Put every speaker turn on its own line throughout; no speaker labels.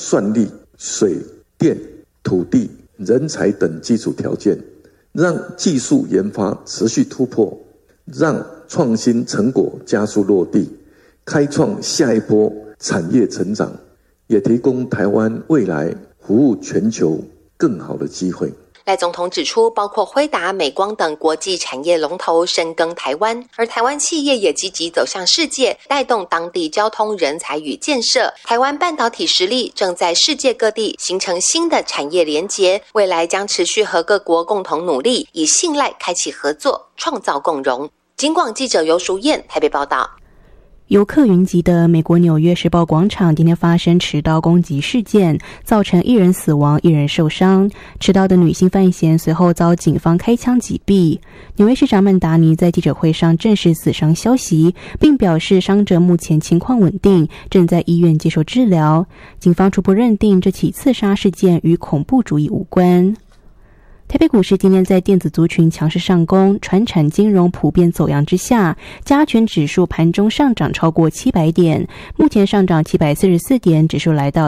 算力、水电、土地、人才等基础条件，让技术研发持续突破，让创新成果加速落地，开创下一波产业成长，也提供台湾未来服务全球更好的机会。
赖总统指出，包括辉达、美光等国际产业龙头深耕台湾，而台湾企业也积极走向世界，带动当地交通、人才与建设。台湾半导体实力正在世界各地形成新的产业连结，未来将持续和各国共同努力，以信赖开启合作，创造共荣。警广记者游淑燕台北报道。
游客云集的美国纽约时报广场今天发生持刀攻击事件，造成1人死亡1人受伤。持刀的女性犯嫌随后遭警方开枪击毙。纽约市长曼达尼在记者会上证实死伤消息，并表示伤者目前情况稳定，正在医院接受治疗。警方初步认定这起刺杀事件与恐怖主义无关。台北股市今天在电子族群强势上攻，传产金融普遍走阳之下，加权指数盘中上涨超过700点，目前上涨744点，指数来到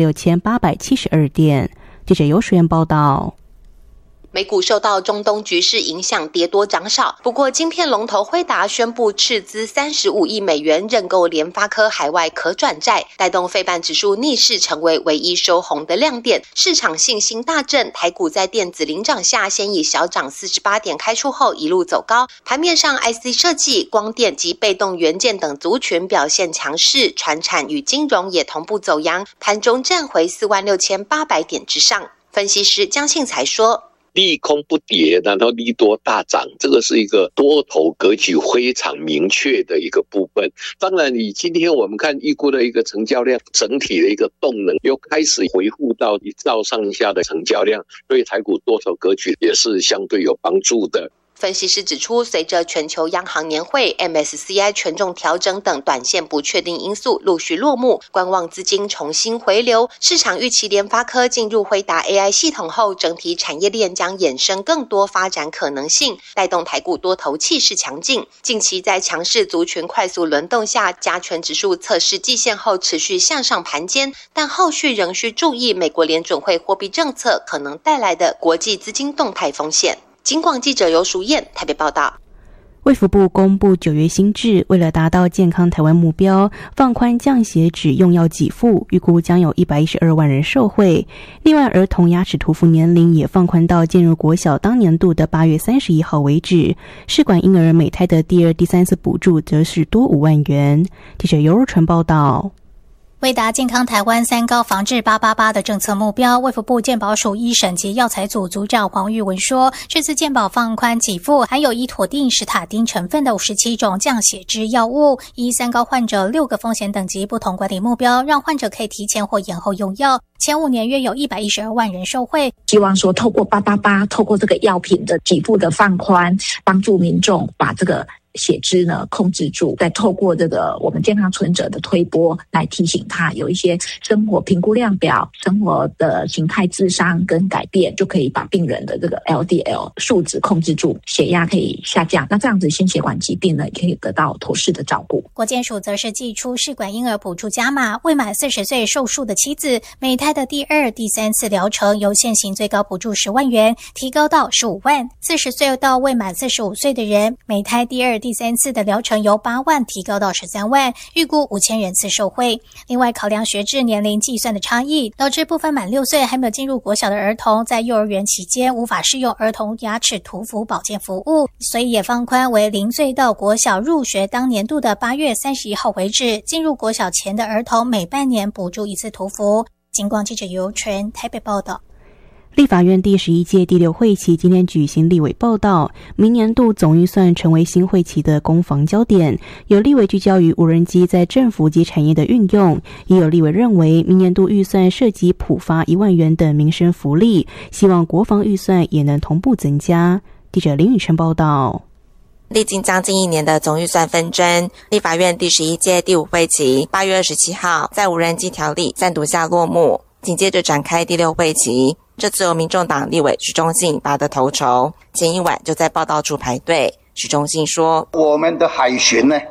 46872点。记者游淑燕报道。
美股受到中东局势影响，跌多涨少。不过，晶片龙头辉达宣布斥资35亿美元认购联发科海外可转债，带动费半指数逆势成为唯一收红的亮点，市场信心大振。台股在电子领涨下，先以小涨48点开出后，一路走高。盘面上 ，IC 设计、光电及被动元件等族群表现强势，传产与金融也同步走阳，盘中站回46800点之上。分析师江信才说。
利空不跌，然后利多大涨，这个是一个多头格局非常明确的一个部分。当然，以今天我们看预估的一个成交量，整体的一个动能又开始回复到1兆上下的成交量，对台股多头格局也是相对有帮助的。
分析师指出，随着全球央行年会、MSCI 权重调整等短线不确定因素陆续落幕，观望资金重新回流，市场预期联发科进入辉达 AI 系统后，整体产业链将衍生更多发展可能性，带动台股多头气势强劲。近期在强势族群快速轮动下，加权指数测试季线后持续向上盘坚，但后续仍需注意美国联准会货币政策可能带来的国际资金动态风险。警广记者游淑燕台北报道。
卫福部公布9月新制，为了达到健康台湾目标，放宽降血脂用药给付，预估将有112万人受惠。另外，儿童牙齿涂氟年龄也放宽到进入国小当年度的8月31号为止。试管婴儿每胎的第2、第3次补助则是多5万元。记者尤若纯报道。
为达健康台湾3高防治888的政策目标，卫福部健保署医审及药材组组长黄玉文说，这次健保放宽给付含有依妥定、史塔丁成分的57种降血脂药物，依3高患者6个风险等级不同管理目标，让患者可以提前或延后用药。前5年约有112万人受惠。
希望说透过888，透过这个药品的给付的放宽，帮助民众把这个血脂呢控制住，再透过这个我们健康存者的推播来提醒他有一些生活评估量表、生活的形态自伤跟改变，就可以把病人的这个 LDL 数值控制住，血压可以下降。那这样子心血管疾病呢也可以得到妥适的照顾。
国健署则是祭出试管婴儿补助加码，未满40岁受术的妻子，每胎的第2、第3次疗程由现行最高补助10万元提高到15万；40岁到未满45岁的人，每胎第2、第3次的疗程由8万提高到13万，预估5000人次受惠。另外，考量学制年龄计算的差异，导致部分满6岁还没有进入国小的儿童，在幼儿园期间无法适用儿童牙齿涂氟保健服务，所以也放宽为0岁到国小入学当年度的8月31号为止，进入国小前的儿童每半年补助1次涂氟。警广记者尤纯台北报道。
立法院第11届第6会期今天举行立委报道，明年度总预算成为新会期的攻防焦点，有立委聚焦于无人机在政府及产业的运用，也有立委认为明年度预算涉及普发1万元等民生福利，希望国防预算也能同步增加。记者林宇晨报道。
历经将近1年的总预算纷争，立法院第11届第5会期8月27号在无人机条例3读下落幕，紧接着展开第6会期。这次由民众党立委许忠信拔得头筹，前一晚就在报道处排队。许忠信说：“
我们的海巡呢，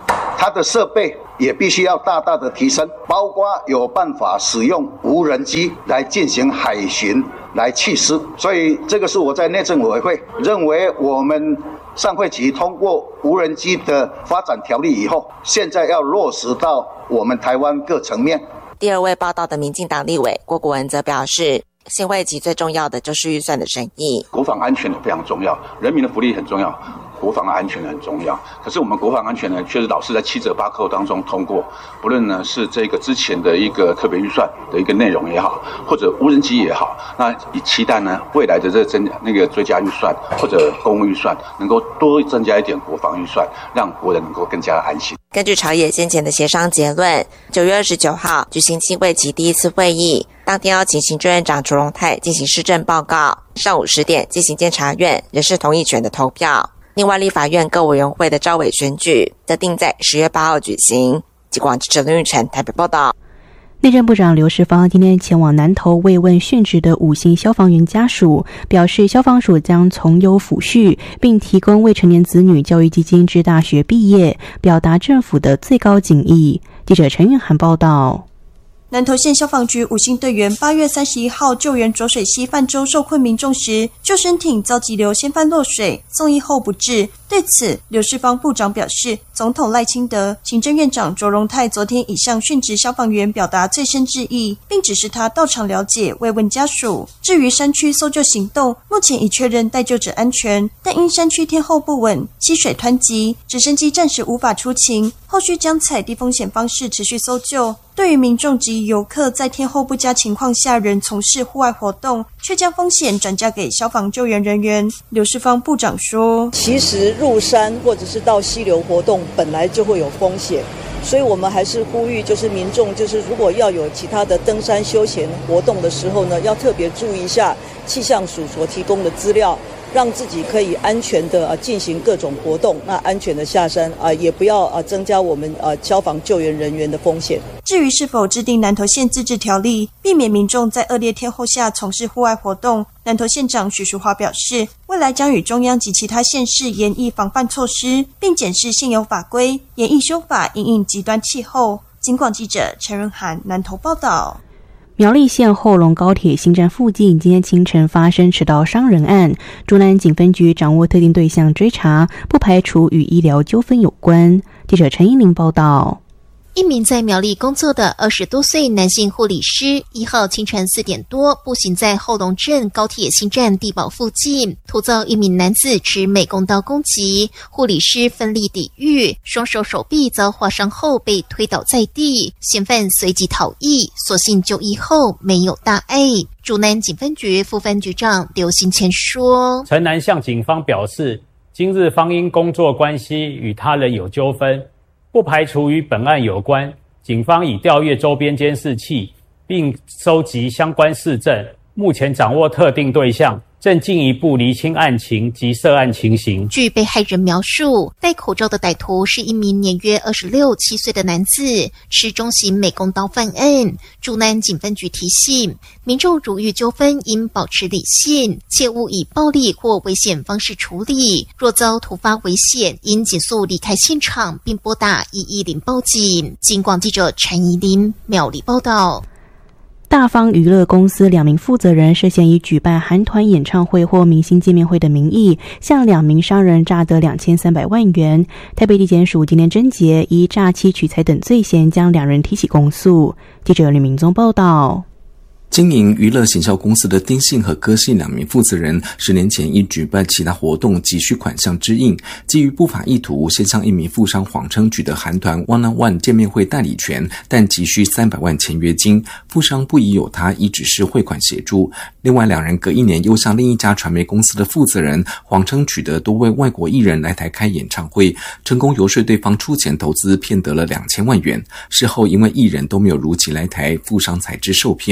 它的设备也必须要大大的提升，包括有办法使用无人机来进行海巡来緝私。所以这个是我在内政委员会认为，我们上会期通过无人机的发展条例以后，现在要落实到我们台湾各层面。
第二位报道的民进党立委郭国文则表示，新会期最重要的就是预算的审议，
国防安全也非常重要，人民的福利很重要，国防安全很重要。可是我们国防安全呢，却是老是在7折8扣当中通过，不论呢是这个之前的一个特别预算的一个内容也好，或者无人机也好，那以期待呢未来的这个追加预算或者公务预算能够多增加一点国防预算，让国人能够更加安心。
根据朝野先前的协商结论，9月29号举行新会期第一次会议，当天要请行政院长卓荣泰进行施政报告，上午10点进行监察院人事同意权的投票。另外，立法院各委员会的召委选举则定在10月8号举行。极广记者林玉成台北报道。
内政部长刘世芳今天前往南投慰问殉职的5星消防员家属，表示消防署将从优抚恤，并提供未成年子女教育基金至大学毕业，表达政府的最高敬意。记者陈韵涵报道。
南投县消防局5星队员8月31号救援浊水溪泛舟受困民众时，救生艇遭急流掀翻落水，送医后不治。对此，刘世芳部长表示，总统赖清德、行政院长卓荣泰昨天已向殉职消防员表达最深致意，并指示他到场了解慰问家属。至于山区搜救行动，目前已确认待救者安全，但因山区天候不稳，溪水湍急，直升机暂时无法出勤，后续将采低风险方式持续搜救。对于民众及游客在天候不佳情况下仍从事户外活动，却将风险转嫁给消防救援人员，刘世芳部长说，
其实入山或者是到溪流活动本来就会有风险，所以我们还是呼吁就是民众就是如果要有其他的登山休闲活动的时候呢，要特别注意一下气象署所提供的资料，让自己可以安全的进行各种活动，那安全的下山也不要增加我们消防救援人员的风险。
至于是否制定南投县自治条例，避免民众在恶劣天候下从事户外活动，南投县长许淑华表示，未来将与中央及其他县市研议防范措施，并检视现有法规，研议修法因应极端气候。警广记者陈润涵南投报道。
苗栗县后龙高铁新站附近今天清晨发生持刀伤人案，竹南警分局掌握特定对象追查，不排除与医疗纠纷有关。记者陈依玲报道。
一名在苗栗工作的20多岁男性护理师1号清晨4点多步行在后龙镇高铁新站地堡附近，突遭一名男子持美工刀攻击，护理师奋力抵御，双手手臂遭划伤后被推倒在地，嫌犯随即逃逸，所幸就医后没有大碍。竹南警分局副分局长刘新谦说，
陈男向警方表示，今日方因工作关系与他人有纠纷，不排除与本案有关，警方已调阅周边监视器，并收集相关事证，目前掌握特定对象，正进一步厘清案情及涉案情形。
据被害人描述，戴口罩的歹徒是一名年约26、7岁的男子，持中型美工刀犯案。竹南警分局提醒民众，如遇纠纷应保持理性，切勿以暴力或危险方式处理。若遭突发危险，应尽速离开现场，并拨打110报警。警广记者陈怡琳苗栗报道。
大方娱乐公司2名负责人涉嫌以举办韩团演唱会或明星见面会的名义，向2名商人诈得2300万元。台北地检署今天侦结，以诈欺取财等罪嫌将2人提起公诉。记者吕明宗报道。
经营娱乐行销公司的丁姓和柯姓2名负责人10年前因举办其他活动急需款项支应，基于不法意图，先向一名富商谎称取得韩团 One-on-One 见面会代理权，但急需300万签约金，富商不疑有他，以指示汇款协助。另外2人隔1年又向另一家传媒公司的负责人谎称取得多位外国艺人来台开演唱会，成功游说对方出钱投资，骗得了2000万元。事后因为艺人都没有如期来台，富商才知受骗。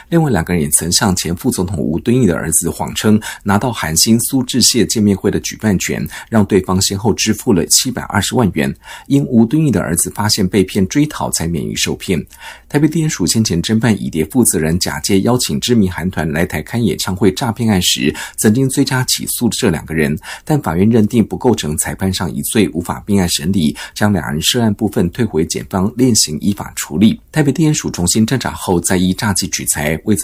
另外2个人也曾向前副总统吴敦义的儿子谎称拿到韩星苏志燮见面会的举办权，让对方先后支付了720万元，因吴敦义的儿子发现被骗追讨才免于受骗。台北地检署先前侦办以蝶负责人假借邀请知名韩团来台开演唱会诈骗案时，曾经追加起诉这2个人，但法院认定不构成裁判上一罪，无法并案审理，将2人涉案部分退回检方另行依法处理。台北地检署重新侦查后，再依诈欺取财，未遭